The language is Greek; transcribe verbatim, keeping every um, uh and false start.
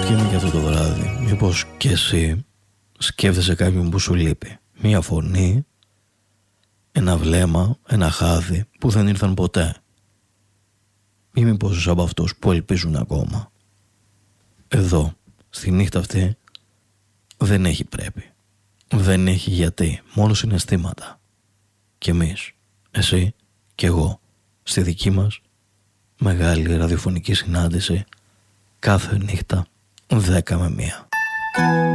αναρωτιέμαι για αυτό το βράδυ, μήπως και εσύ σκέφτεσαι κάποιον που σου λείπει? Μία φωνή, ένα βλέμμα, ένα χάδι που δεν ήρθαν ποτέ. Ή μήπως είσαι από αυτούς που ελπίζουν ακόμα? Εδώ, στη νύχτα αυτή, δεν έχει πρέπει. Δεν έχει γιατί, μόνο συναισθήματα. Κι εμείς, εσύ και εγώ, στη δική μας μεγάλη ραδιοφωνική συνάντηση κάθε νύχτα δέκα με μία.